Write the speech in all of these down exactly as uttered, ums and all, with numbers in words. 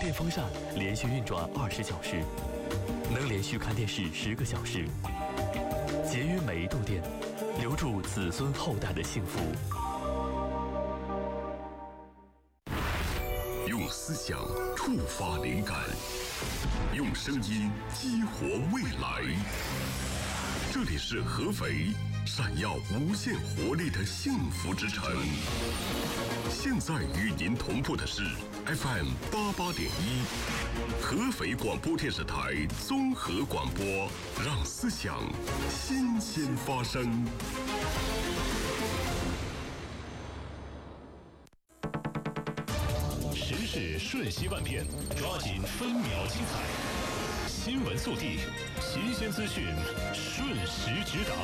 电风扇连续运转二十小时，能连续看电视十个小时。节约每一度电，留住子孙后代的幸福。 用思想触发灵感，用声音激活未来。这里是合肥，闪耀无限活力的幸福之城。现在与您同步的是 F M 八八点一，合肥广播电视台综合广播，让思想新鲜发生。 时事瞬息万变，抓紧分秒精彩。新闻速递，新鲜资讯，瞬时直达。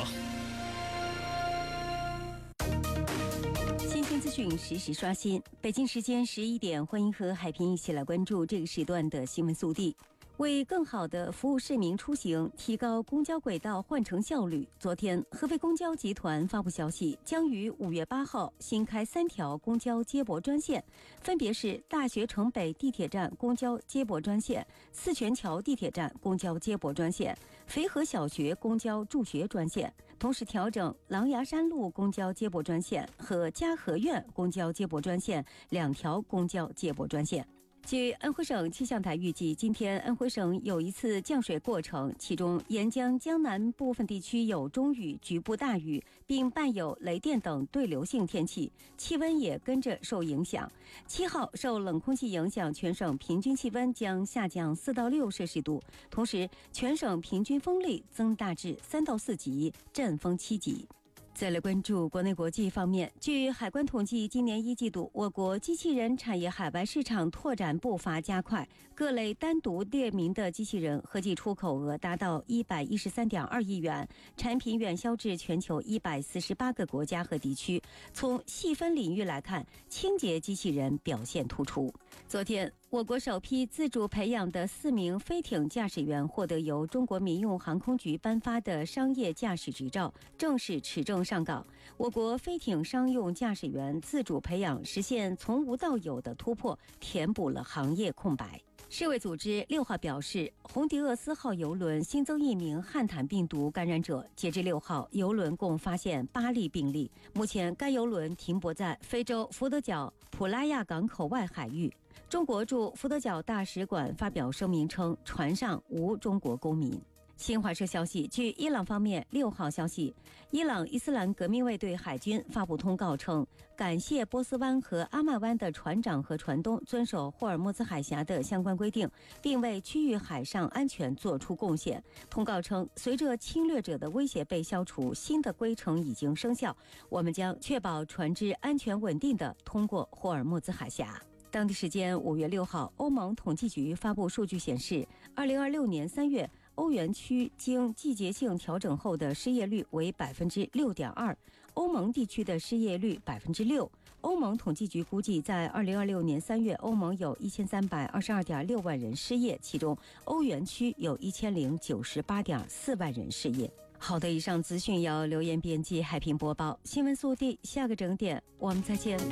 新鲜资讯实时刷新。北京时间十一点，欢迎和海平一起来关注这个时段的新闻速递。为更好地服务市民出行，提高公交轨道换乘效率，昨天合肥公交集团发布消息，将于五月八号新开三条公交接驳专线，分别是大学城北地铁站公交接驳专线、四泉桥地铁站公交接驳专线、肥河小学公交助学专线，同时调整狼牙山路公交接驳专线和嘉禾苑公交接驳专线两条公交接驳专线。据安徽省气象台预计，今天安徽省有一次降水过程，其中沿江江南部分地区有中雨、局部大雨，并伴有雷电等对流性天气，气温也跟着受影响。七号受冷空气影响，全省平均气温将下降四到六摄氏度，同时全省平均风力增大至三到四级，阵风七级。再来关注国内国际方面，据海关统计，今年一季度我国机器人产业海外市场拓展步伐加快，各类单独列明的机器人合计出口额达到一百一十三点二亿元，产品远销至全球一百四十八个国家和地区。从细分领域来看，清洁机器人表现突出。昨天，我国首批自主培养的四名飞艇驾驶员获得由中国民用航空局颁发的商业驾驶执照，正式持证上岗。我国飞艇商用驾驶员自主培养实现从无到有的突破，填补了行业空白。世卫组织六号表示，红迪厄斯号邮轮新增一名汉坦病毒感染者。截至六号，邮轮共发现八例病例。目前，该邮轮停泊在非洲福德角普拉亚港口外海域。中国驻福德角大使馆发表声明称，船上无中国公民。新华社消息，据伊朗方面六号消息，伊朗伊斯兰革命卫队海军发布通告称，感谢波斯湾和阿曼湾的船长和船东遵守霍尔木兹海峡的相关规定，并为区域海上安全做出贡献。通告称，随着侵略者的威胁被消除，新的规程已经生效，我们将确保船只安全稳定地通过霍尔木兹海峡。当地时间五月六号，欧盟统计局发布数据显示，二零二六年三月，欧元区经季节性调整后的失业率为百分之六点二，欧盟地区的失业率百分之六。欧盟统计局估计，在二零二六年三月，欧盟有一千三百二十二点六万人失业，其中欧元区有一千零九十八点四万人失业。好的，以上资讯由留言编辑海平播报。新闻速递，下个整点我们再见。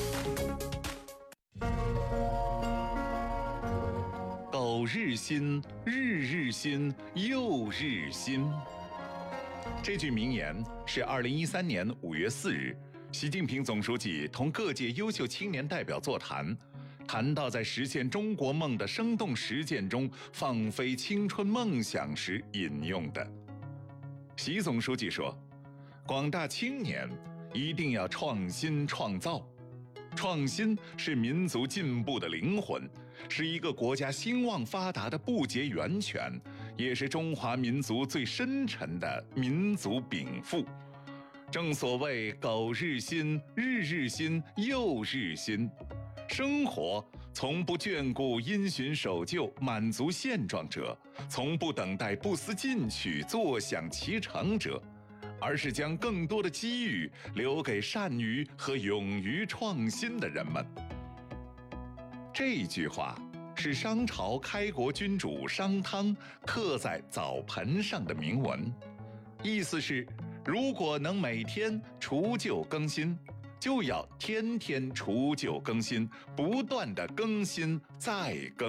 苟日新，日日新，又日新。这句名言是二零一三年五月四日，习近平总书记同各界优秀青年代表座谈，谈到在实现中国梦的生动实践中放飞青春梦想时引用的。习总书记说，广大青年一定要创新创造。创新是民族进步的灵魂，是一个国家兴旺发达的不竭源泉，也是中华民族最深沉的民族禀赋。正所谓苟日新，日日新，又日新。生活从不眷顾因循守旧、满足现状者，从不等待不思进取、坐享其成者，而是将更多的机遇留给善于和勇于创新的人们。这句话是商朝开国君主商汤刻在澡盆上的铭文，意思是，如果能每天除旧更新，就要天天除旧更新，不断地更新再更新。